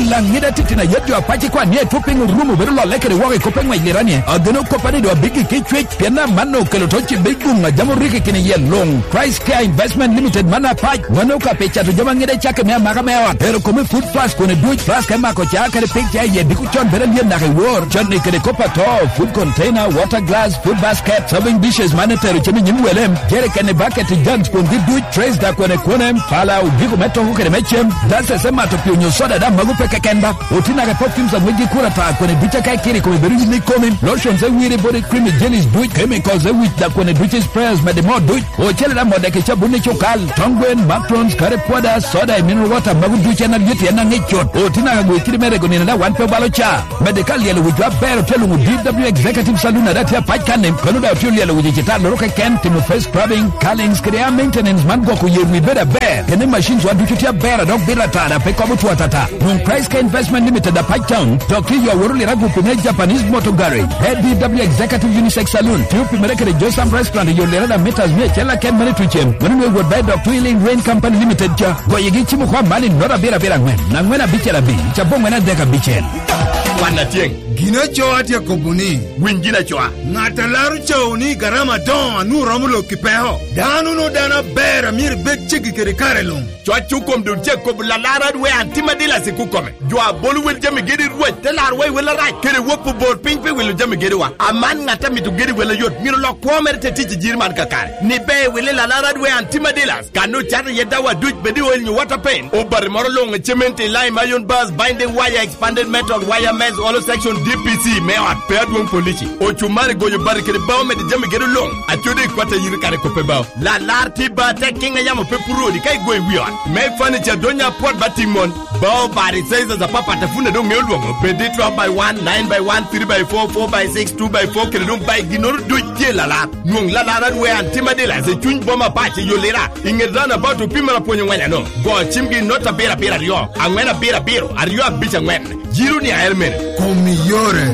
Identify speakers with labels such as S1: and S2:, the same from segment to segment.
S1: langida titina yedio apache kwa nie tuping rumu berulo lekere wage kopengwa ilirani ageno kopani do bigi kichwech piana mano kelotochi bigunga jamuriki kini yelong Christ Care Investment Limited mana pach wano ka pecha to jamangide chake mea magamewa pero kome food plus kone duch plus kema kocha kare picture ye dikuchon bere liye nake war chani kene kopa to food container water glass food basket serving dishes manetero chemi nyimwelem jere kene bucket jugs kundi duch trays da kone pala ubiku meto hukere mechem dase sema to pionyo soda da magupe kekenda utina ke perfumes a mwiji kura ta kone ducha kai kiri kome beru ni kome lotions e wiri body cream jellies duch chemicals e wich da kone duch sprayers medemo duch o chele da modeke chabuni chokal tongwen macrons kare poda soda e mineral water magu duch ena yeti ena ngechot utina ke gwe kiri mere gonina da wanpe balo cha medical yelo wujwa bero telu DW Executive Saloon da tia pachane kono da tulu yelo wujita loroke ken timo face scrubbing callings krea maintenance mango ku yewi beda bear kene machines wa dututia bear dog bela tada pe komu tuatata non Christ Care Investment Limited da Python doki yo woruli ragu pime Japanese Motor Garage DW Executive Unisex Saloon tupi merekere Josam Restaurant yo lerada meters me chela ken mani tuchem mwenwe would buy Dr. Healing Rain Company Limited ja go yegi chimu kwa mali nora bera ngwen na ngwena bichela bi chabong ngwena deka bichel
S2: wana tieng
S3: gina choa tia kopuni
S2: wingina choa
S3: natalaru chouni garama don anu romulo kipeho danu no dana bera mir bek chiki kere karelung
S2: choa chukom dun che kobula lara we antima dila se kukome joa bolu wel jami gedi ruwa telar we wela right kere wopu bor pingpe welu jami gedi wa aman ngata mitu gedi wela yot miro lo komer te tiji jirman kakare ni be wele la lara we antima dila kanu chata yedawa duj bedi wel ni water pain obar morolo ngechementi lime iron bars binding wire expanded metal wire mesh all section DPC me at Pedwon Police o chumari goyo barikere bawo me de jame gere long a chode kwata yiri kare ko pe bawo la larti ba te kinga yamo pe purodi kai goy wion me furniture donya port batimon bawo bari size za papa tafuna do ngelwo pe 12 by 1 9 by 1 3 by 4 4 by 6 2 by 4 kele dum by ginor do jela la nyong la la we antima de la se chun boma pache yolera ingedana ba to pimara ponyo nganya no go chimgi nota bera rio angwena bera bero ario abicha ngwen jiru ni aermen
S3: Migliore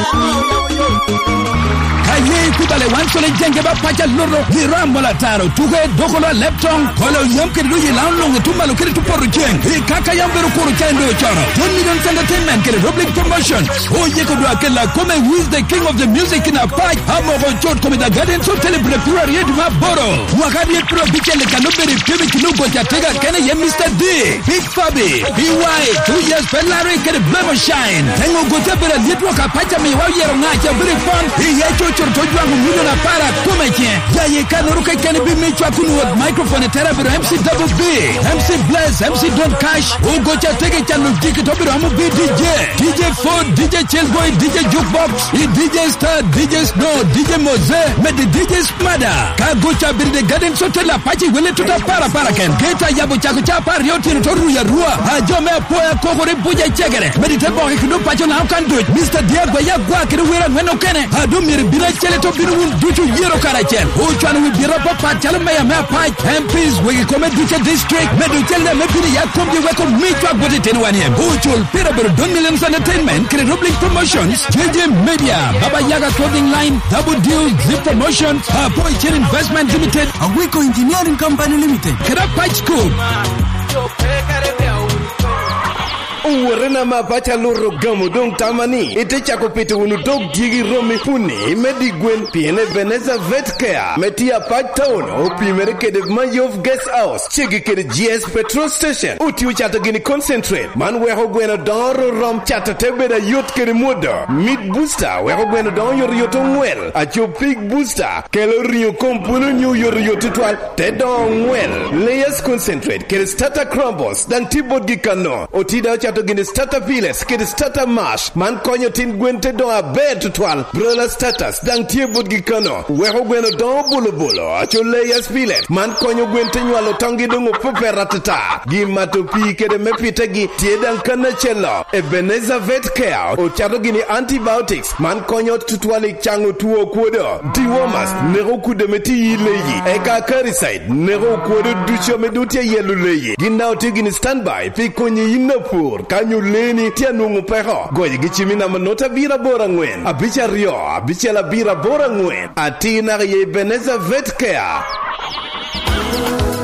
S1: Kaye kubale wansole jenge ba pacha loro Hirambo la taro Tuke dokolo leptong Kolo yamke duye launlong Tumbalo kere tuporu jeng Kaka yamberu kuru chendo choro 10 million entertainment kere public promotion Oye kodua kela Kome who is the king of the music in a pach Hamo chot kome da garden So celebrate pura riedu maboro Wakadi ye pura biche le kanuberi Pibi kinugo chatega kene ye Mr. D Big Fabi BY 2 years penlari kere blemo shine Tengo gote bere lietwa kapacha mi wau yero ngacha Biri fun Iye chortojwa ngumuno na para kumeche Jaye kanuruka kene bimichwa kunuwa microphone tera biro MC Double B MC Bless MC Don't Cash Ugo chatege chanu jiki tobiro hamu B DJ DJ Ford DJ Chillboy DJ Jukebox DJ Star DJ Snow DJ Moze Medi DJ Smada Kagocha biride garden sotela pachi wele tuta para ken Keta yabo chako chapa rioti nutoru ya rua Hajome poya kokore buja chegere Medi tebo hikidu pacho na haukan do it Mr. Diagwa yagwa kiri wira mweno kene Hadu miri bira chele to biru duchu yero karachen Uchwanu wibira papa chale mea pach MPs wegi kome duche district Medu chele mepiri ya kumbi weko michwa gote tenu waniem Uchul pira biru 2 million entertainment Kiri Public Promotions JJ Media Baba Yaga Clothing Line Double Deal Zip Promotions Boy Chain Investment Limited
S4: Awiko Engineering Company Limited
S1: Kira Pach Scoop
S5: Uwarena mapacha loro gamo dong tamani ite chako pete unu dog digi romi puni medi gwen piene Veneza Vet Care metia pat town opi merekede Mayov Guest House chigi kede GS Petrol Station uti uchata gini concentrate man weho gweno doro rom chata tebeda yot kede moda Meat Booster weho gweno don yor yoto ngwel acho Pig Booster kelo rio kompuno nyu yor yoto twal te don ngwel Layers Concentrate kede Starter Crumbles dan T-Bot gikano otida chato gini starter pillets kede starter mash man konyo tin gwente don abe tutwal broiler starters dang tie bot gikano weho gweno don bolo acho Layers pillet man konyo gwente nywalo tongi dongo pope ratata gimato pi kede mepite gi tie dang kana chelo Ebenezer Vet Care o chato gini antibiotics man konyo tutwali chango tuo kuodo dewormers nero kude meti yileyi eka caricide nero kuodo ducho medutia yelu leyi ginao tigini standby pi konyi yinapur kanyo leni tia nungu peho goyi gichimina manota bira bora ngwen abicha rio abicha la bira bora ngwen atina ye Ebenezer Vet Care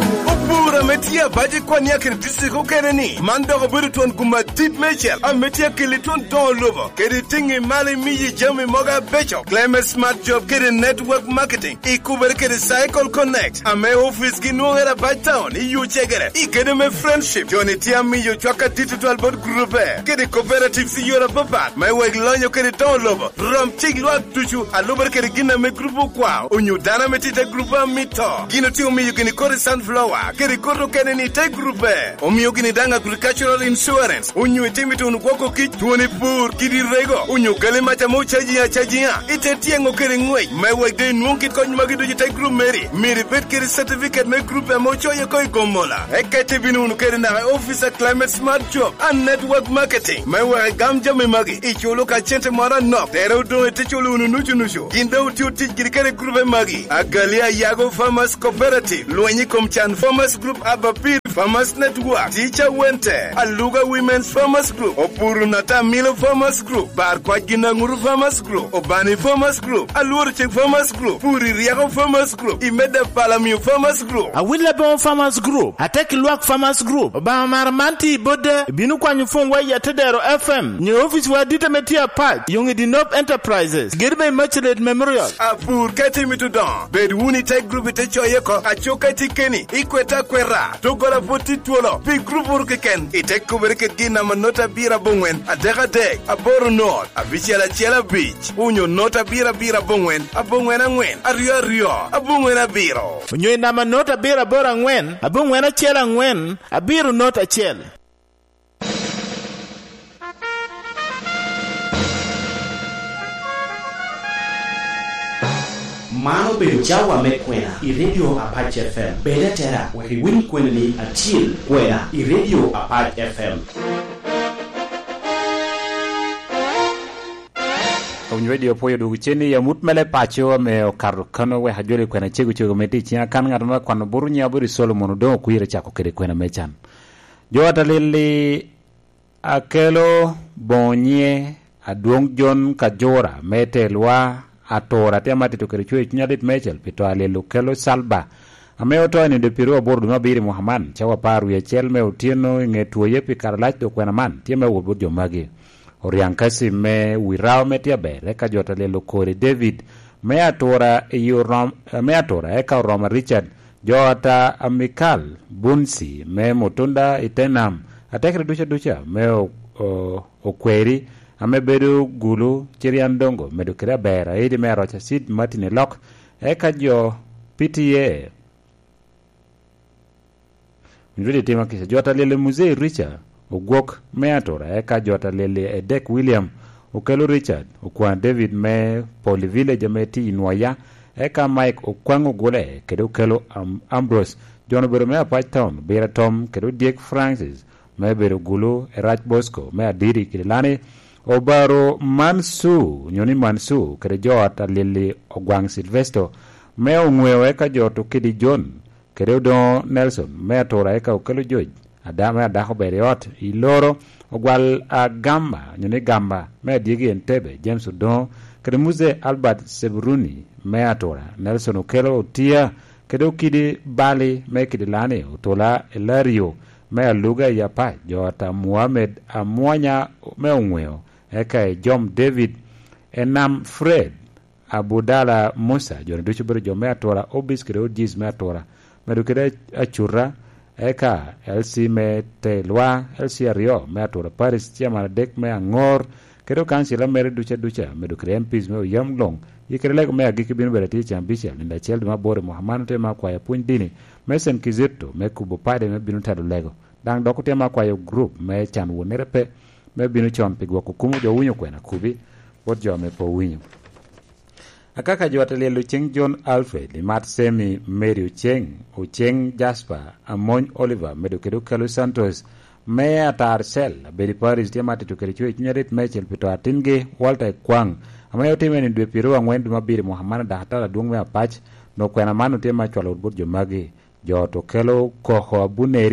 S5: Pura metia baje kwani ya kiri disiko kereni. Mandoko buri tuan kuma tit mechel. A metia kili tuan don lobo. Kiri tingi mali miji jami moga becho. Claim a smart job kiri network marketing. Ikubere kiri cycle connect. Ame office kinuera by town. Iyu chegere. Ikede me friendship. Joni tia miyo chwaka digital board group. Kiri cooperative si yora babat. May wek lonyo kiri don lobo. Rom chig luak tuchu. Aluber kiri gina me grupu kwa. Unyu dana metite grupa mito. Gino ti umiyo gini kori sunflower. Kiri koro kene ni te grupe. Umiyo gini danga agricultural insurance. Unyu itimi tu unukwako kich. Tuoni pur. Kiri rego. Unyu kele macha mo chajia. Ite tiengo kiri ngwe. Mewe de nunkit konyu magido jite grup meri. Miri bet kiri certificate me grupe mo choye koi gomola. Ekete binu unu kiri na officer climate smart job. And network marketing. Mewe gamja me magi. Icholo ka chente mara nok. Tere udo eticholo unu nuchu. Kinda utiu tich kiri kiri grupe magi. Agalia Yago Farmers Cooperative. Luenyi Komchan Farmers Group Abapir Farmers Network. Teacher Wente. Aluga Women's Farmers Group. Opuru Nata Milo Farmers Group. Bar kwa Ginanguru Farmers Group. Obani Farmers Group. Aluorchek Farmers Group. Puri Riago Farmers Group. Imeda Palamiu Farmers Group.
S6: Awilabon Farmers Group. Ateki Luak Farmers Group. Oba Marmanti Bode. Binu kwa nyufungwa ya Tedero FM. Nye office wa Dita Metia Park. Yungi Dinop Enterprises. Girbe Merchant Memorial.
S5: Apur kati mitudon. Bedwuni Tech Group itecho yeko. Achoka tikeni. Ikweta kwera. Togora poti tuolo. Pi group urkeken. Itek kubereket gina manota bira bongwen. Adega deg. Aboru North. Abichiala Chiala Beach. Unyo nota bira bongwen. Abongwen angwen. Ario. Abongwen abiro.
S6: Unyo nama nota bira bora ngwen. Abongwen achiela ngwen. Abiru nota achiel.
S7: Mano bedo jawa me kwena I radio Apache FM. Beda tera wari wini kwena ni achiel kwena I radio Apache FM.
S8: On radio poyo du cheni ya mutmele pacho me okar kano we hajole kwena chego meti chia kan ngatma kwano buru nya buru Solomon do kuire chako kere kwena mechan. Jo atalili akelo bonye aduong John Kajora metelwa atora tema tito kere chwe nyadit mechel pito alelo kelo salba ameo to ni de piru bordu mabiri Muhammad chawa paru ya chel me utieno ngetuo yepi karlach to kwena man tieme wobo jomagi oriankasi me wirao metia bere ka jota lelo kore David me atora eka Roma Richard jota amikal bunsi me motunda itenam atekre ducha me okweri ame bedo gulu chiriandongo medo kira bera idi me rocha sid matine lok eka jo PTA njudi tema kisa jota lele muzee Richard ogwok me atora eka jota lele Edek William okelo Richard okwan David me Polivile jameti inwaya eka Mike okwango gole kedo kelo Ambrose John Bero me Apache Town Bera Tom kedo Dick Francis me Bero gulu Erach Bosco me adiri kilani Obaro Nyoni Mansu kere jota lili ogwang Silvesto me ongweo eka joto kidi John kere do Nelson me atora eka okelo George adame adako beriot iloro ogwal agamba nyoni gamba me diegi Entebbe James Odon kere muze Albert Sebruni me atora Nelson okelo Otia kere kidi Bali me kidi lani utola Elario me aluga yapa jota Muhammad amwanya me ongweo eka Jom David enam Fred Abudala Musa jona duchu bero jome atora obis kere ojis me atora medu kere achura eka LC me telwa LC ario me atora Paris chiamana dek me angor kere kansila mere ducha medu kere MPs me yamlong yikere lego me agiki binu berati chambisha linda chelde mabore Muhammad tema kwa ya pundini mesen kizito me kubo pade me binu tado lego dang doku tema kwa ya group me chan wonerepe me binu chon pigwa kukumu jo winyo kwena kubi wot jo me po winyo akaka jo atalelo cheng John Alfred limat semi Mary Ucheng Jasper Amon Oliver medo kedo Kelo Santos me atar sel bedi Paris tiamati to kerichwe nyarit mechel pito atinge Walter Kwang amayo time ni dwe piro angwen duma biri Muhammad da hatala duong me Apache no kwena manu tema chwalo bot jo magi jo to kelo koho abuneri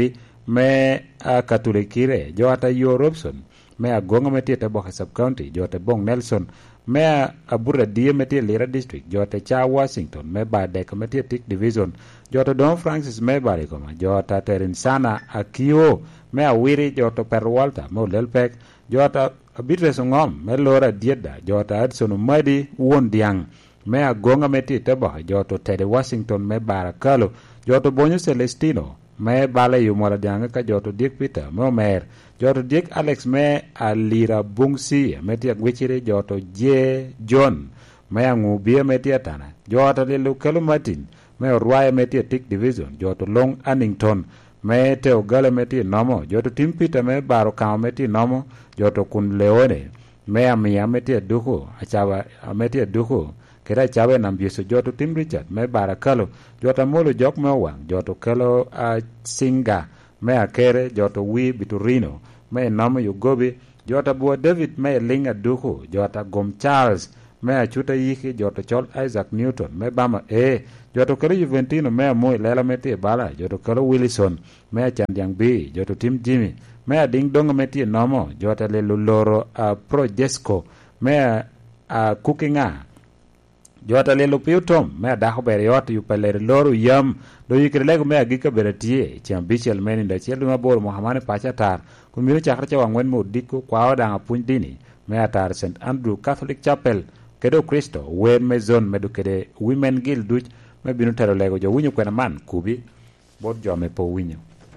S8: me Katulikire jota Yo Robson me Agonga metie Teboka sub county jota Bong Nelson me Abura Die metie Lira district jota Cha Washington me Badeka metie Tik division jota Don Francis me Barikoma jota Terinsana Akio me Awiri jota Perwalta me Lelpek jota Abitres Ngom me Lora Dieda jota Hudson Madi Wondiang me Agonga metie Teboka jota Teddy Washington me Barakalo jota Bonyo Celestino me Bala Yumora Dianga ka jota Dick Peter me Omer jota Dick Alex me Alira Bungsi metie Gwichire jota J John me Angubia metie Tana jota Lelu Kelo Martin me Orwaya metie Tik division jota Long Annington me Teo Gala metie Nomo jota Tim Peter me Baro Kao metie Nomo jota Kun Leone me Amia metie Duhu Achawa metie Duhu kera chawe nambieso joto Tim Richard me Barakalo jota Molo Jok me Wang joto Kelo Singa me Akere joto Wi Biturino me Nomo Yugobi jota Bua David me Linga Duhu jota Gom Charles me Achuta Yiki jota Chol Isaac Newton me Bama joto Kelo Juventino me Moy Lela metie Bala joto Kelo Willison me Chandiang B joto Tim Jimmy me Ding Dong metie Nomo jota Lelo Loro Projesco me Cookinga jota Lelo Piu Tom me Daho Beriot Yupaler Loru Yam do Yikrelego me Agika Beratie Chambichel Menin da Chelu Mabor Mohamane Pachatar Kumiru Chakracha Wangwen Mudiko Kwao Danga Pundini me Atar St. Andrew Catholic Chapel Kedo Cristo Wen Mezon Medukede Women Guild Duch me Binutero Lego Jo Winyo Kwena Man Kubi Bot Jo me Po Winyo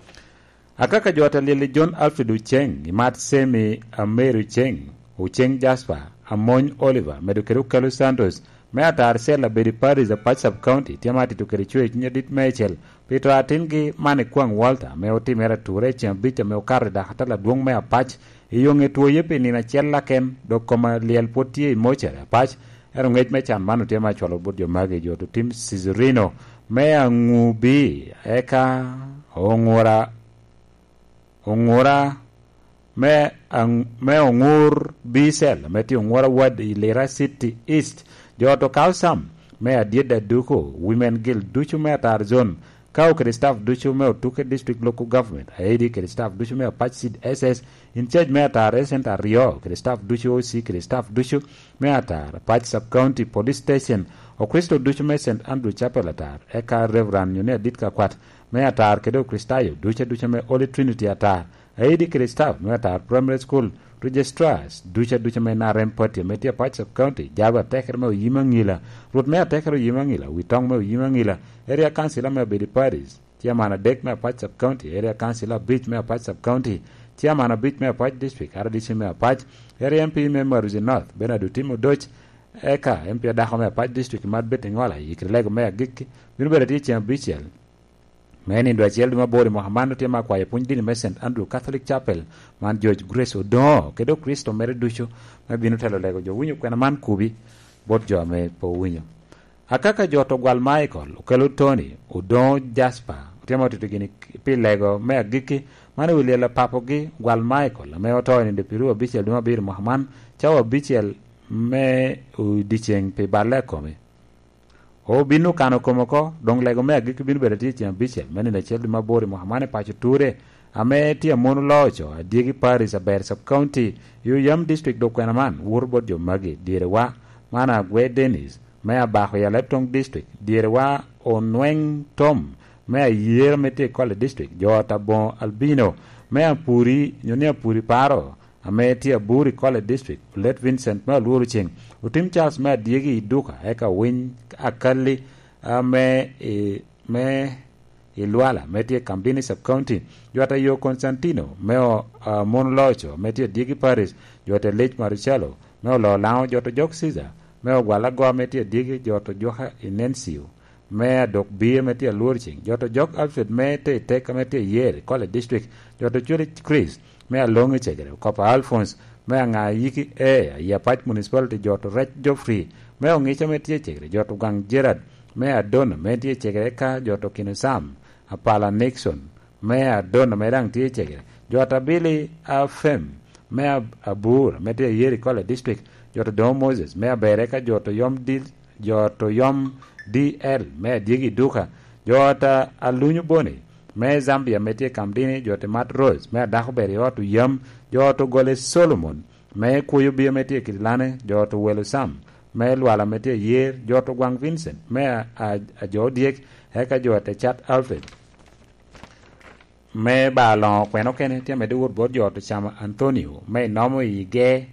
S8: Akaka jota Lili John Alfred Ucheng Imat Semi Ameru Cheng Ucheng Jasper Amon Oliver Medukero Kalu Santos me atar sela bedi Paris a Patch sub county tiamati to kerichwe nyedit Michael Peter Atingi mane kwang Walter me otimera ture chambicha me okar da hatala duong me Patch iyonge tuo yepe ni na chella ken do koma liel potie mochera Patch ero ngej me chan manu tiama cholo bodio mage joto Tim Cizurino me Ngubi eka ongora me ongur bisel me ti ongora wad Lira City East joto Kausam me Adieda Duko Women Guild Duchu me atar zone Kau Kristaff Duchu me Tuke District Local Government Aidi Kristaff Duchu me Patch Seed SS in charge me atar Recent Rio Kristaff Duchu OC Kristaff Duchu me atar Patch Sub County Police Station o Kristo Duchu me St. Andrew Chapel atar Eka Reverend Yune Ditka Kwat me atar Kedo Kristayo Duchu me Holy Trinity atar Aidi Kristaff me atar Primary School registrars ducha me na rempati metia Patch Sub County jaba teker me yimangila rut me teker yimangila witong me yimangila area councilor me Bedi Paris chairman dek me Patch Sub County area councilor beach me Patch Sub County chairman beach me Patch District RDC me Patch area MP me Maruzi North Benadu Timo Doch eka MP da me Patch District mad betingola yikrelego me gikki binu berati cham bichel meni ndo achiel duma bori Mohamando tema kwa yapunjini me St. Andrew Catholic Chapel man George Grace Odo kedo Kristo mere ducho me binu telo lego jo winyo kwena man kubi bot jo me po winyo akaka joto gwal Michael ukelo Tony Odo Jasper tema tutugini pi lego me agiki mane wilela papo gi gwal Michael me otoy ni piru bichel duma bir Mohaman chawa bichel me udicheng pe baleko me o binu kano komoko dong lego me agiki binu berati chiam bichel meni na chel ma bori Mohamane pacho ture ame tia mono locho adiegi Paris a Ber Sub County yu Yam District do Kwenaman wurbot jo magi direwa mana Gwe Dennis me abaho ya Leptong District direwa Onweng Tom me yer mete Kole District jota bon Albino me apuri nyonia puri paro ame tia buri Kole District Let Vincent me luru ching utim Charles me adiegi iduka eka win akali me Ilwala metie Kambini Sub County jota yo Constantino meo Monlocho metie Diegi Paris jota Lech Marichalo meo lo lao jota Jok Caesar meo Gwala Go metie Diegi jota Joha Inensio mea Dok Bie metie Lurching jota Jok Alfred mete Teka metie Yeri Kole District jota Chuli Chris mea Longi Chegere Kopa Alphonse mea nga yiki ya Patch Municipality jota Rech Joffrey meo Ngicha metie Chegere jota Gang Gerard mea Dona metie Chegere ka jota Kinesam Apala Nixon mea Dona merang tie Chegere jota Billy Afem mea Abur metie Yeri Kole District jota Don Moses mea Bereka jota Yom DL mea Diegi Duka jota Alunyu Boni me Zambia metie Kamdini jote Matt Rose me Dagobert yoto Yam joto Gole Solomon me Kuyu Bia metie Kitlane joto Welo Sam me Lwala metie Yer joto Gwang Vincent me a Jodiek heka jote Chat Alfred me ba lo kweno kene tia me dur bod joto Chama Antonio me nomo Ige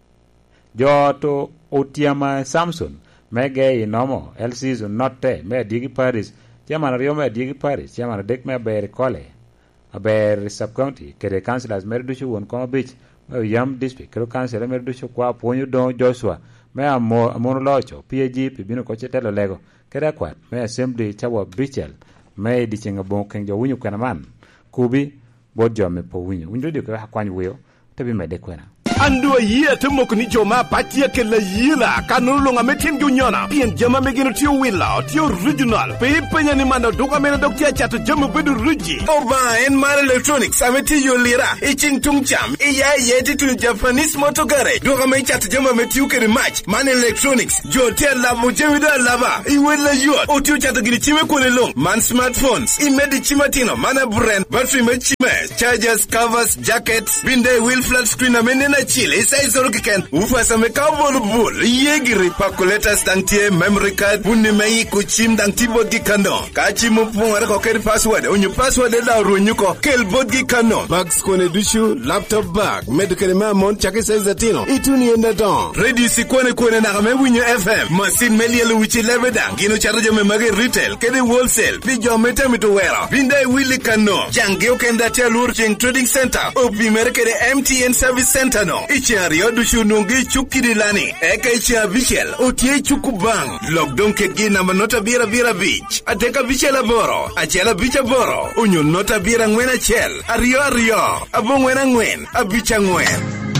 S8: joto Otiama Samson me ge nomo El Season Notte me Digi Paris Chairman Rio me Digi Paris Chairman Dek me Ber Kole aber sub county kere councilors Merduchu won Koma Beach me Yam district kero councilor Merduchu kwa Ponyo Don Joshua me Amono Locho PAG pibino ko chetelo lego kere kwat me assembly chawa Bichel me di chenga bon kenjo winyu kana man kubi bodjo me po winyu windu de ko hakwanyu weo tebi me de kwena
S2: Ando yie te mokni joma patia ke la yila kanulu nga metin gunyona pien jama megino tio willa tio original pe penya ni manda doka mena doktia chatu jama bedu ruji Oba en Mar Electronics ameti yo lira iching tungcham iya yeti tu Japanese motor garage doka me chatu jama metiu ke match Man Electronics jotel la mujewida lava iwela yo otio chatu gini chime kone long man smartphones imedi chimatino mana brand battery me chime chargers covers jackets binde wheel flat screen amene Chile size rokiken ufasa mekabol bul yegiri pakuleta stangtie memory card bunni mai kuchim dang tibot gi kano kachi mu pungara ko ker password onyu password la runyuko kel bot gi kano bags kone dushu laptop bag medical mamon chake size tino ituni enda don ready sikone na kame winyo FM machine melielo wichi lebedang gino charge me mage retail kede wholesale bijo meta mitowera binde willy kano jange okenda tia lurching trading center opi merkede MTN service center no ichari odushu nungi chukidi lani eka ichia Bichel otie chukubang lockdown ke gina manota bira beach ateka Bichel boro achela bicha boro unyu nota bira ngwena chel ario abongwena ngwen abicha ngwen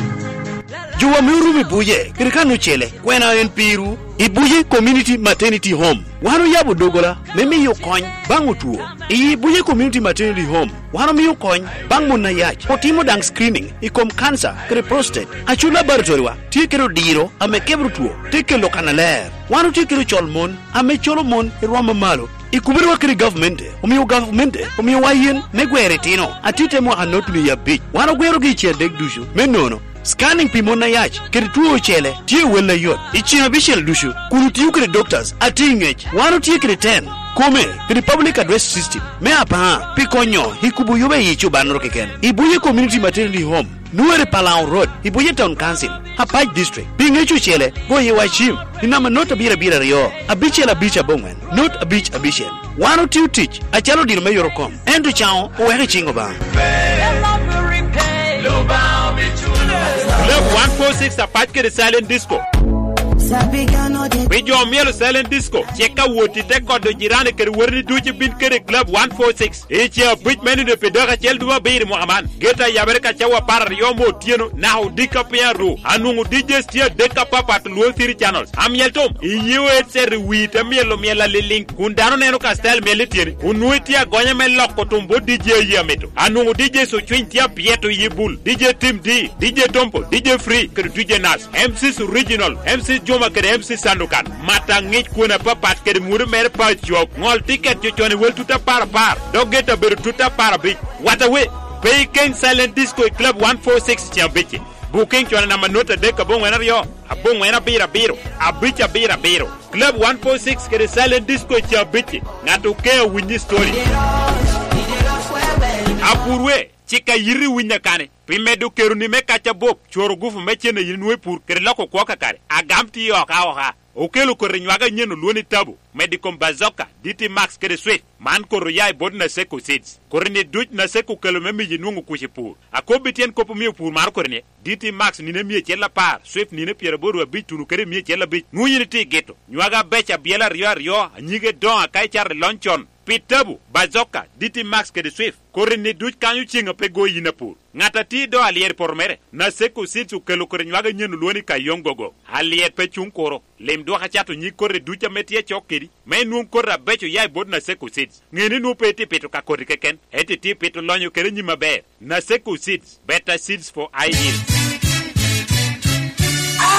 S9: Juwa miuru buye kirikanu chele kwena en piru ibuye community maternity home wano yabu dogola memi yo kony bangu tuo ibuye community maternity home wano mi yo kony bangu na yach otimo dang screening ikom cancer kre prostate achula laboratory wa tikero diro ame kebru tuo tikelo kanaler wano tikero cholmon ame cholomon irwama malo ikubirwa kiri government omiyo wayen megwere tino atite mo anotni ya bich wano gwero gi chedek dushu menono scanning pimona yach kiri tuo chele tie wela yot ichina Bichel dushu kuru tiu kiri doctors atingech wano tie kiri 10 kome kiri public address system me apa pikonyo hikubu yobe yichu banro keken ibuye community maternity home Nuere Palau Road, Ibuye Town Council, Hapaj District, Bingechu Chele, Goye Wachim, Inama not a bira rio, a bichela bicha bongwen, not a beach a bichel. 102 teach, a chalo di mayor com, and to chow, or a chingo bang.
S10: Club 146 Apache Silent Disco. Bijo mielo silent disco cheka woti te kodo jirane ker werni duji bin kere club 146 eche bit menu de pedaga chel duma beir muhammad geta yaberka chawa par yomo tieno now dika piero anungu DJ stia deka papa to lo siri channels am yeltom iyewe ser wita mielo miela link kundano neno kastel melitieni unuitia gonya meloko tumbo DJ yameto anungu DJ so chwintia pieto yibul DJ Team D DJ Tompo DJ Free ker DJ Nas MC Original MC Joma kere MC Sandukan mata ngich kuna papat kere muru mere pa jok ngol ticket jochone wel tuta par dogeta beru tuta para bi watawe pay king silent disco club 146 chambeche booking chona na manota de kabong wena yo abong wena bira biro abicha bira biro club 146 kere silent disco chambeche ngatu ke winni story apurwe chika yiri winya kane pimedu keruni mekacha bop choro gufu mechene yinwe pur kerlako kwa kare agamti yo kaoha okelo ko renywaga nyeno luoni tabu medicom bazoka DT Max kere sweet man ko royai bod na seko seeds korne duj na seko kelo memi yinungu kushipur akobitien kopo mi pur mar korne DT Max nine mi chela par sweet nine piere boru bitunu kere mi chela bit nguyini ti geto nywaga becha biela rio nyige don akai char lonchon pitabu bazoka DT Max kere swift korne duj kanyu chinga pego yinapur ngata ti do alier pormere na seko seeds kelo kornywaga nyeno luoni kayongogo alier pechun koro lem do hachato nyi korre duja metie chokeri me nun korra becho yai bod na seko seeds ngeni nu peti peto ka korri keken eti ti peto lonyo kere nyi maber na seko seeds better seeds for ideal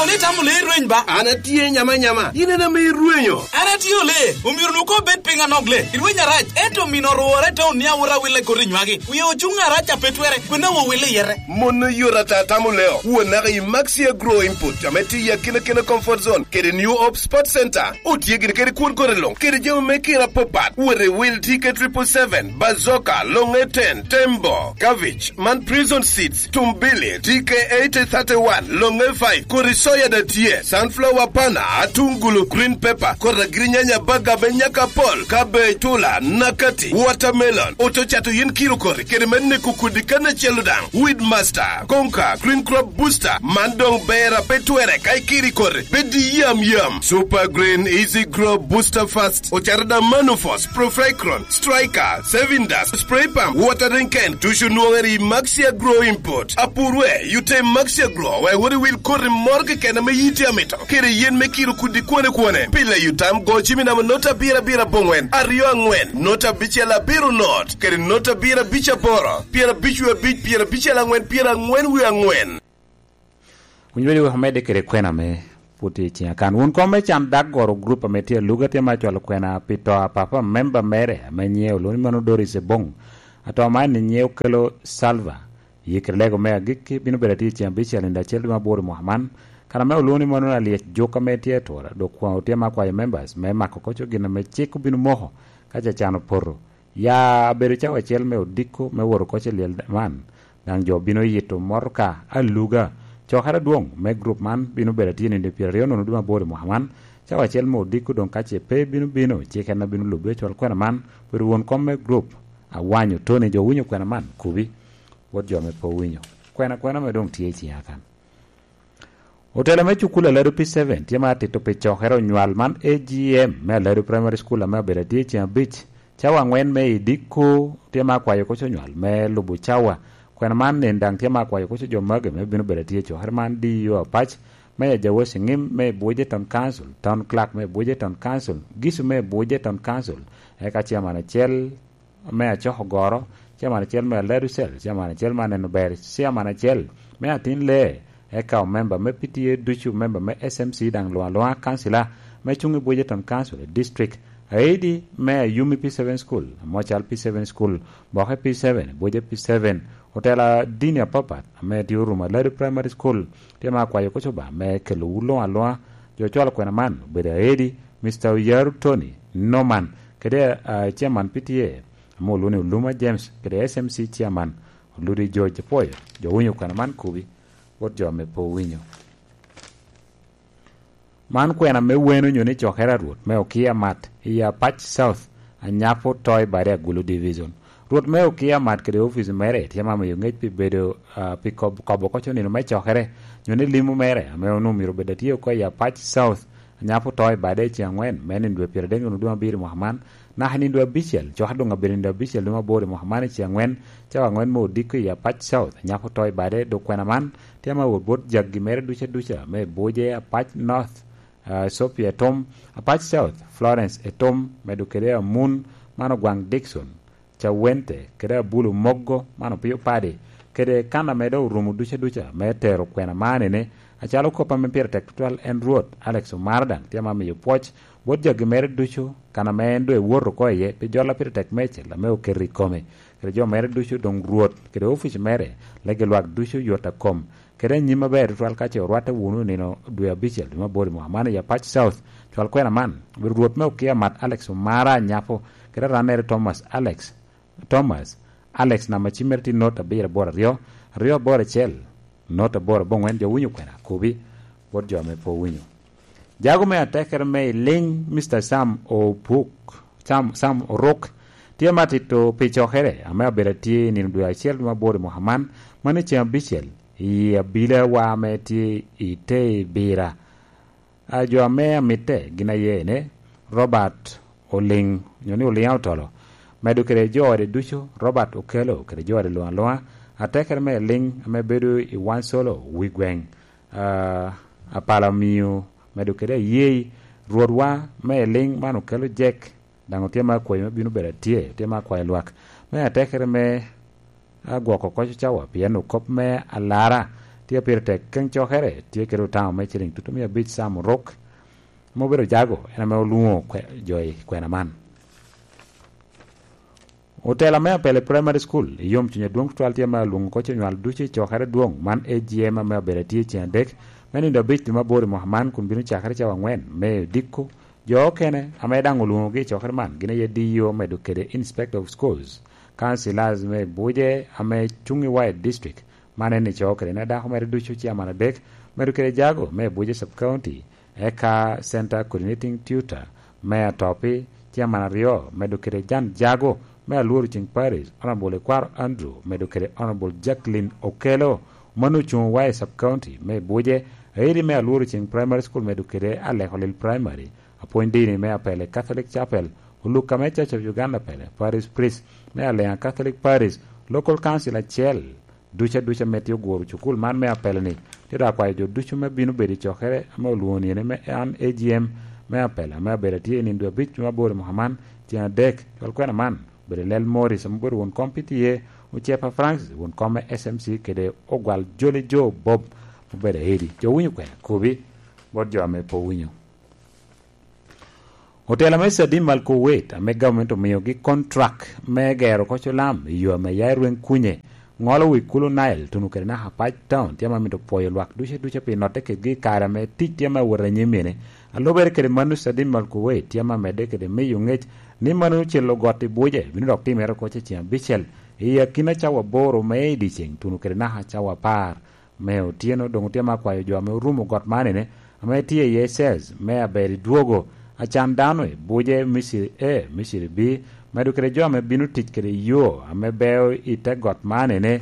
S1: ni tamu le rueny ba.
S5: Ana tie nyama. Inena me ruenyo.
S1: Ana tiyo le. Umiru nuko bet pinga nogle. Ruenya raj. Eto minoruore to ni awura wile korinywagi. Uye ochunga raja petwere. Kwena wo wile yere.
S5: Mono yorata tamu leo. Uonara i Maxia Grow Input. Jameti ya kina comfort zone. Kere New Hope Sports Center. Utie kere kuon korelong. Kere jamu mekira popat. Uere will TK 777. Bazooka. Long 10. Tembo. Cabbage. Man prison seeds. Tumbili. TK 831. Long 5. Kori soya da tie. Sunflower pana. Atungulu. Green pepper. Kora grinyanya baga benyaka pol. Kabe tula. Nakati. Watermelon. Otochato yin kiro kori. Kere menne kukudikana cheludang. Weed master. Konka. Green crop booster. Mandong bera petwere. Kaikiri kori. Bedi yam. Super green easy grow booster fast. Ocharada manufos. Profricron. Striker. Sevindas. Spray pump. Watering can. Tushu nuangari Maxia Grow Import. Apurwe. Yute Maxia Grow. Wari will kori morgue kena me yiti amito. Kere yen me kiro kudikwane. Pila yutam go chimina nota bira bongwen. Ario angwen. Nota bicha la biru not. Kere nota bira bicha boro. Pira bichwe bich. Pira bicha la ngwen. Pira ngwen wi angwen.
S8: Unjweli wa hamede kere kwena me puti chia kan. Unkome cham dagoro grupa metia luga tema chwalo kwena pito papa member mere. Amenye uluni manudori se bong. Ato amani nye kelo salva. Yikirlego mea giki binu berati chia bicha linda cheldu mabori muhaman. Kana me uluni manu aliye joka metia tora. Dokwa utema kwa ya members. Me makokocho gina me chiku binu moho. Kacha chano poro. Ya bericha wa chel me udiko me woro koche liel man. Nang jo binu yito morka aluga. Chokara duong me group man binu berati ni pirio no duma bori muhaman. Chawa chel me udiko don kache pe binu. Cheke na binu lube chwal kwena man. Pero won komme group. Awanyo tone jo winyo kwena man. Kubi. Wot jo me po winyo. Kwena me dong tiye chi hakan. Hotel me chukula leru P7 tiama tito pe chokero nyual man AGM me leru primary school me berati chi beach. Chawa ngwen me idiko tiama kwa yokocho nyual me lubu chawa. Kwena man nendang tiama kwa yokocho jo mage me binu berati cho herman di yo patch me jawo singim me boje town council town clerk me boje town council gisu me boje town council eka chiama na chel me acho goro chiama na chel me leru sel chiama na chel man no ber chiama na chel me atin le eka member me PTA duchu member me SMC dang loa councilor me chungi boje town council district aidi me Yumi P7 school Mochal P7 school bohe P7 boje P7 hotela dinia papat me diuruma leru primary school tema kwa yokocho ba me kelu loa jo chwal kwena man beda aidi Mr. Yaru Tony Norman kede chairman PTA mo luni Luma James kede SMC chairman Ludi George Poyo jo winyo kwena man kubi wot jo me po winyo man kwena me weno nyone chokera ruot me okia mat ya Patch South anyapo toy bare gulu division ruot me okia mat kede office mere tiama me yongej pi bedo pi kobo kocho ni me chokere nyone limu mere me onu miro bedati ko ya Patch South anyapo toy bare chiangwen menin dwe pierde ngunu duma bir Muhammad na hanin dwe bichel cho hado ngabirinda bichel duma bore Muhammad chiangwen chawa ngwen mo diko ya Patch South anyapo toy bare do kwena man tiama wo bot jaggi mere ducha me boje ya Patch North Sophia Tom Patch South Florence Etom medukere Moon mano Gwang Dixon Chawente kere bulu moggo mano pio pade kere kana medo rumu ducha metero kwena manene achalo kopa me pier tektual en road Alex Mardan tiama me yopoch bot jaggi mere ducho kana mendo e woro koye pe jola pier tek meche la me okeri come kere jo mere ducho dong road kere office mere lege luak ducho yota kom kere nyima ber twal kache orwate wunu nino dwe abichel duma bori Muhammad ya Patch South twal kwena man bir ruot me okia mat Alex Mara nyapo kere ranere Thomas Alex na machimerti nota bira bora rio bora chel nota bora bongwen jo winyo kwena kubi bot jo me po winyo jago me attacker me ling Mr. Sam Rock tia matito pecho here ame berati ni dwe chel duma bori Muhammad mane chiam bichel ya bila wa meti ite bira ajo ame mite gina yene Robert Oling nyoni Oling autolo medu kere jore ducho Robert Okelo kere jore loa ateker me ling me bedu I wan solo wigweng apala miu medu kere ye ruodwa me ling manu Okelo Jack dango tema kwa me binu beratie tema kwa luak me ateker me agwoko kocho chawa piano kop me alara tie pir tek ken chokere tie kero tao me chiring tutumia bich sam rock mobero jago ena me oluo joy kwena man Hotel me pele primary school yom chunya duong twal tie ma lungo ko chunwal duchi chokere duong man AGM me bereti chen dek meni do bich ma bori Mohamed kun binu chakare cha wangwen me dikko jo kene ameda ngulungo gi chokere man gine ye dio me do kede inspector of schools councilors me buje ame chungi wide district mane ni chokere na da mere duchu chi amana dek me do kede jago me buje sub county eka center coordinating tutor me atopi chi amana rio me do kede jan jago me aluru ching Paris honorable Kwar Andrew me do kede honorable Jacqueline Okelo manu chung wide sub county me buje Eri me aluru ching primary school me do kede ale holil primary appointee me apele Catholic Chapel Uluka me Church of Uganda pele Paris priest me ale Catholic Paris local council achel ducha metio goru chukul man me apele ni tira kwa jo ducha me binu bedi chokere me uluoni ne me an AGM me apele me bedi tie ni ndo bich me bori Mohamed tia dek tol kwena man bedi lel Morris mbor won competie uchepa Francis won come SMC kede ogwal Jolly Joe Bob bede hedi jo winyo kwena kubi bodjo ame po winyo Hotel me Sadim Malko wait ame government omiyo gi contract me gero ko cholam yo me yairwen kunye ngolo wi kulu Nile tunu kerna hapaj town tiama mindo poyo lwak duche pe note ke gi kara me tiama woranye mene alober kede manu Sadim Malko wait tiama me de kede me yungech ni manu chelo gotti buje binu dokti mero ko chiam bichel iya kina chawa boro me dicheng tunu kerna ha chawa par me otieno dong tiama kwa yo ame rumo got manene ame tie yeses me aberi duogo achan dano buje misiri bi medu kere jo ame binu tich kere yo ame beo ite got manene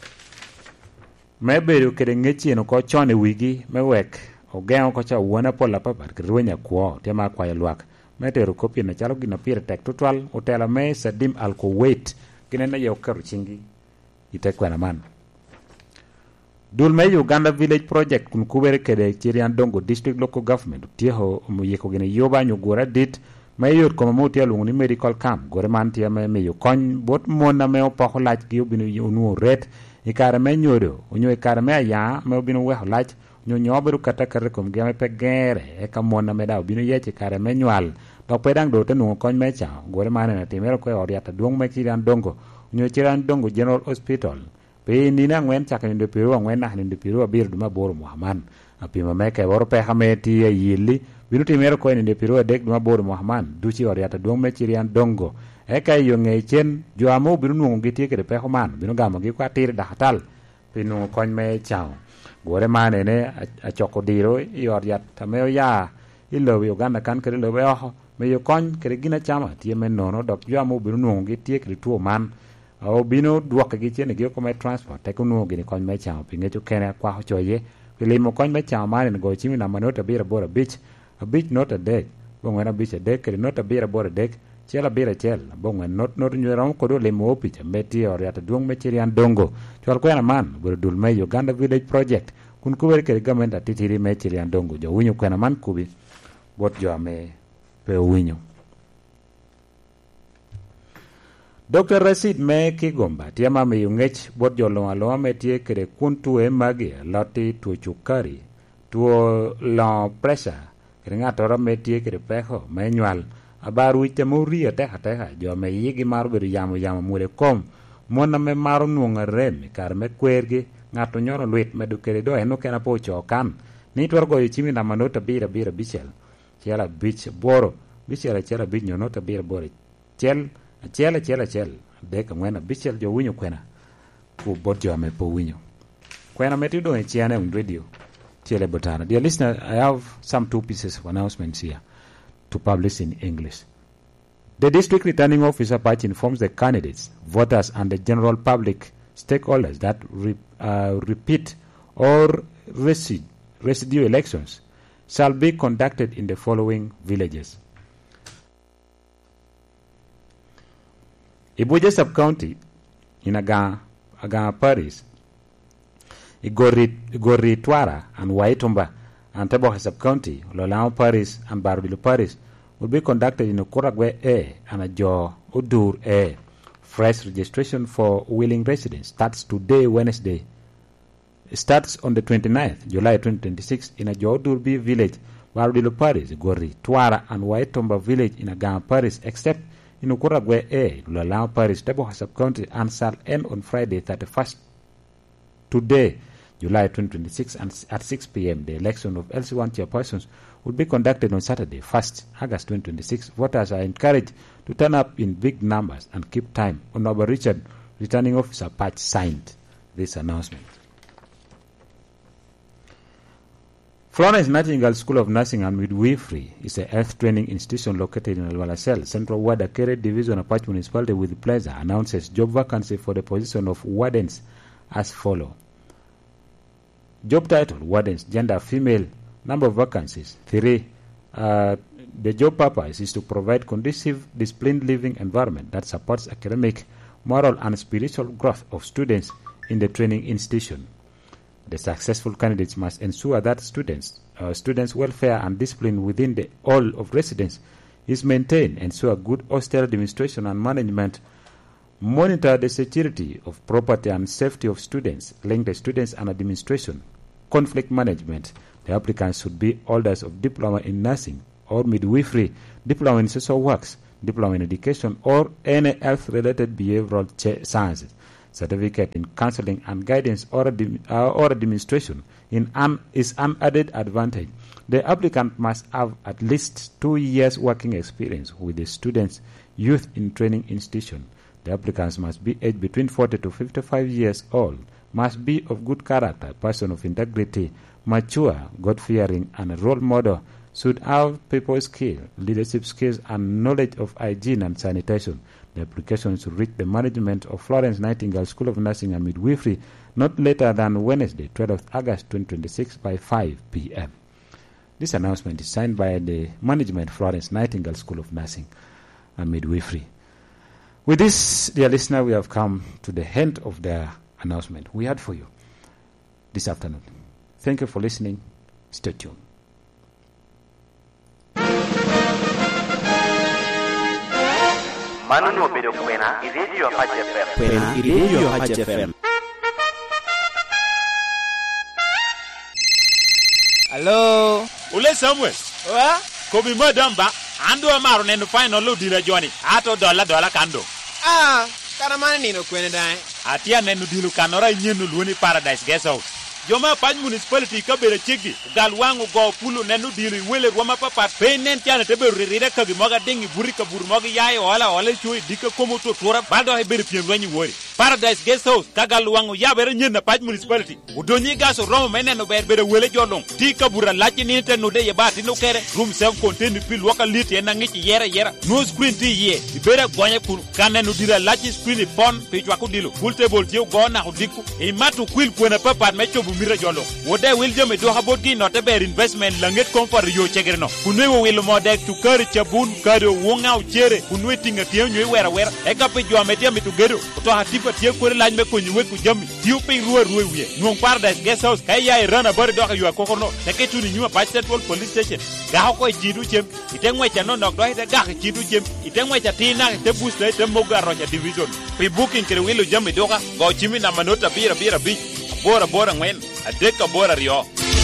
S8: me bedu kere ngechino ko chone wigi me wek ogeo ko cha wona pola papar kere wenya kuo tema kwa yelwak metero kopi na chalo gina pire tek tutwal Hotel me Sadim Alko wait kinena yo karu chingi ite kwa na man Dul me Uganda Village Project kun kubere kede Chirian Dongo District Local Government tieho muyeko gene yoba nyugura dit me yot koma mutia lunguni medical camp gore man tia me yo kony bot mona me opako lach gi obinu unu ret ikare me nyodo unyo ikare me ya me obinu weho lach nyonyo beru kata kare kom game pegere e kamona me da obinu yeche kare me nywal to pedang do tenu kony me cha gore man na timero ko oriata duong me Chirian Dongo unyo Chirian Dongo General Hospital pe nina ngwen chaka ndo piru ngwen na ndo piru bir duma boro Mohamed apima meke boro pe hameti yili binu timero ko ndo piru dek duma boro Mohamed duchi oriata duong me Chirian Dongo e kay yo ngechen jo amo binu nungi tie kede pe homan binu gamo gi kwatir da hatal pinu kony me chao gore mane ne a chokodiro yoriat tameo ya ilo Uganda kan kede lo beho me yo kony kede gina chama tie men nono dok jo amo binu nungi tie kede tuo man au bino duoke gi chene gi ko me transport te kuno gi kon me chao pinge to kene kwa ho choye limo kon me chao mane go chimi na manota bira bora beach a beach not a deck bongo na beach a deck not a bira bora deck chela bira chel bongo not nyero ko do limo picha meti oriata duong me Chirian Dongo chol ko na man bur dul me Uganda Village Project kun ko wer ke government atitiri me Chirian Dongo jo winyo ko na man kubi bot jo ame pe winyo Dr. Rashid me Kigomba tiama me yungech bot jolo alo me tie kere kuntu e magi loti tu chukari tuo la pressure kere ngato ro me tie kere peho me nywal abaru ite muri ate hata jo me yigi mar ber yamo mure kom mona me maru nuonga rem kar me kwergi ngato nyoro lwet me du kere do eno kena po chokan ni twar go chimi na manota bira bichel chela bich boro bichela chela bich nyonota bira boro chel deka mwena bichel jo winyo kwena ku bodjo ame po winyo kwena metido e chiane on radio tiele botana. Dear listener, I have some two pieces of announcements here to publish in English. The district returning officer patch informs the candidates, voters and the general public stakeholders that repeat or residue elections shall be conducted in the following villages: Ibuja sub-county in Aga Paris, Igori Twara and Waitumba and Tebohe sub-county, Lolao Paris and Barudilu Paris will be conducted in Okoragwe A and Ajo Udur A. Fresh registration for willing residents starts today, Wednesday, starts on the 29th July 2026 in a Jodurbi village, Warudilo Parish, Gori, Twara, and Waitomba village in Agama Parish, except in Ukuragwe A, Lulalama Parish, Teboha Sub-County, and shall end on Friday 31st. Today, July 2026, and at 6 p.m., the election of LC1 chairpersons will be conducted on Saturday, 1st August 2026. Voters are encouraged to turn up in big numbers and keep time. Honorable Richard, Returning Officer Patch, signed this announcement. Florence Nightingale School of Nursing and Midwifery is a health training institution located in Alwalasel, Central Ward, Akere Division of Patch Municipality, with pleasure announces job vacancy for the position of wardens as follows. Job title, wardens, gender, female, number of vacancies, 3. The job purpose is to provide conducive, disciplined living environment that supports academic, moral, and spiritual growth of students in the training institution. The successful candidates must ensure that students' welfare and discipline within the all of residents is maintained, ensure good hostel administration and management, monitor the security of property and safety of students, link the students and administration, conflict management. The applicants should be holders of diploma in nursing or midwifery, diploma in social works, diploma in education, or any health-related behavioral sciences, certificate in counseling and guidance or administration is an added advantage. The applicant must have at least 2 years working experience with the students' youth in training institution. The applicants must be aged between 40 to 55 years old, must be of good character, person of integrity, mature, God-fearing, and a role model, should have people skills, leadership skills, and knowledge of hygiene and sanitation. The application should reach the management of Florence Nightingale School of Nursing and Midwifery not later than Wednesday, 12th August 2026 by 5 p.m. This announcement is signed by the management Florence Nightingale School of Nursing and Midwifery. With this, dear listener, we have come to the end of the announcement we had for you this afternoon. Thank you for listening. Stay tuned.
S11: Manunu Bido Kwena, Radio Apache FM.
S7: Kwena, Radio Apache FM.
S10: Hello. Ule Samuel. Wa? Kobi madamba. Ando amaro neno final lo dira Johnny. Ato dola kando.
S12: Karamani nino kwene dai.
S10: Atia neno dilu kanora nyenu luoni Paradise Guest House. Joma Patch Municipality kabere chigi galwangu go pulu nenu dilu wele roma papa penen tiana tebe rire kagi moga dengi burika burmogi yae wala chui dika komo to tora baldo hay bere pien wani wori Paradise Guest House kagalwangu ya bere nyena Patch Municipality udonyi gaso roma meneno bere wele jolong tika bura lachi ni te no de yabati no kere room self contained pil waka lit ena ngichi yera no screen ti ye ibere gonye kun kanenu dira lachi screen pon pe jwaku dilu full table je go na hudiku e matu kwil kwena papa mecho mira jolo wode wil jeme do haboti no te ber investment langet komfort yo chegerno kunwe wil modek tu kar chabun karo wonga uchere kunwe tinga tie nyi wera e kape jo metia mitugero to hatipa tie kore lany me konyu ku jami tiu pe ruwe wie non Paradise Guest House kay ya rana bar do yo kokorno te ketu ni nyuma Patch Central Police Station ga ko jidu chem itengwe cha no nok do ite ga jidu chem itengwe cha tina te boost te moga rocha division pre booking kere wil jame do ga go chimi na manota bira bi bora ngwen adeka bora rio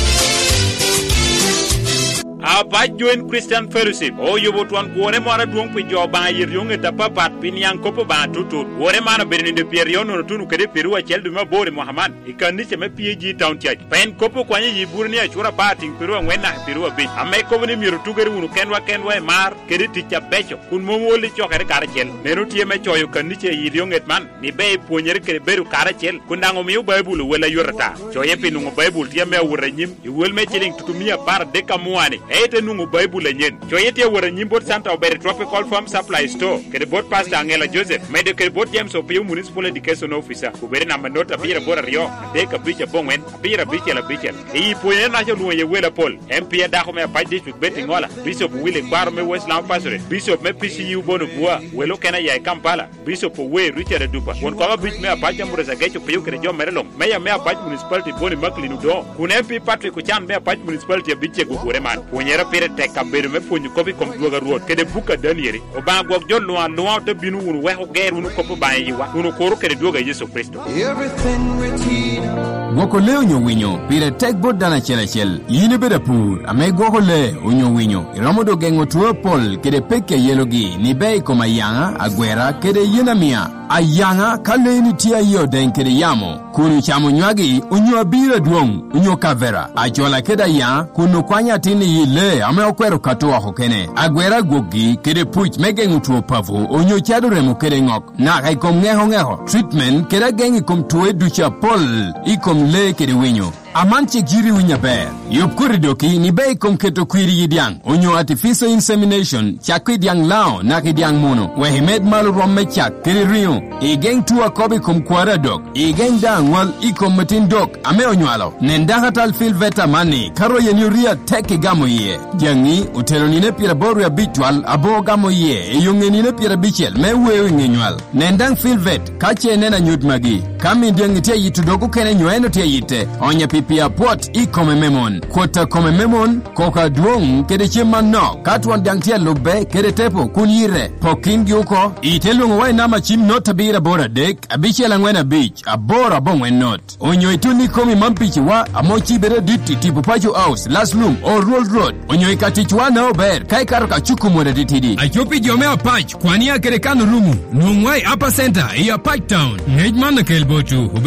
S10: aba join Christian Fellowship o yobo tuan kuore mara tuong pi jo ba yir yonge tapapat piniang kopo ba tutu kuore mana berni de perion no tunu kede peru a cheldu ma bore Muhammad ikani cheme PG town church pen kopo kwanye yiburni a chura pating peru ngwena peru bi ame ko ni miru tugere unu kenwa mar kede ticha becho kun momoli chokere kare chel neru tie me choyo kani che yir yonge man ni be puonyer kede beru kare chel kundango miu bible wala yorata choye pinu bible tie me wuranyim i wel me chiling tutumia par deka muani ete nungu bible nyen choyete wora nyimbot Santa Obere Tropical Farm Supply Store kede bot Pastor Angela Joseph mede kede bot James Opiu Municipal Education Officer kubere na manota bira bora rio de ka bicha bongwen bira bicha la bicha e poye na jo luye wela Paul MP da ko me Patch District Betting Ngola Bishop Willie Bar me Westland Pastor Bishop me PCU bono bua welo kena ya Kampala Bishop we Richard Duba won ko bich me Patch Mureza gecho piu kede jo merelong me Patch Municipality boni maklinu do kun MP Patrick Kuchan me Patch Municipality biche gugure man punyera pere tek kabedo me punyu kopi kom duoga ruot kede buka danieri o ba gok jo noa te binu unu weho ger unu kopo ba yiwa unu koro kede duoga Yesu Kristo.
S1: Gwoko le onyo winyo pire tek bod dana chel yine beda pur ame gwoko le onyo winyo iramodo gengo tuo pol kede peke yelogi ni bei koma yanga agwera kede yena mia ayanga kale ni tia yo den kede yamo kunu chamo nywagi unyo abira duong unyo kavera ajola keda ya kunu kwanya tini yile ame okwero katoa hokene agwera gogi kede puch megengu tuo pavu onyo chadu remo kede ngok na kai kom ngeho treatment kede gengi kom tuwe ducha pol ikom le kede winyo amanche giri winya ber yop kuridoki ni bei kom keto kwiri yidiang onyo artificial insemination chakwi diang lao na kidiang mono wehimed malu romme chak kiri rio igeng tuwa kobi kom kwara dok igeng dang wal ikom matin dok ame onywalo nendaha tal fil veta mani karo yenyuria teki gamo ye jangi utelo nine pira boru ya bitwal abo gamo ye yunge nine pira bichel me wewe ngenywal nendang fil vet kache nena nyut magi kami diang itia yitu doku kene nyueno tia yite onye pia pot ikome memon kota kome memon koka duong kede chiman no katwan dangtia lube kede tepo kunire pokin gyuko itelungo wai nama chim not tabira bora dek abiche langwena beach abora bongwen not onyo ituni komi mampichi wa amochi bere diti tipu pacho house last room or road onyo ikatichwa na ober kai karoka chuku mwere ditidi achopi jomea pach kwani ya kede kanu rumu nungwai upper center iya Pike Town ngejman na kelbochu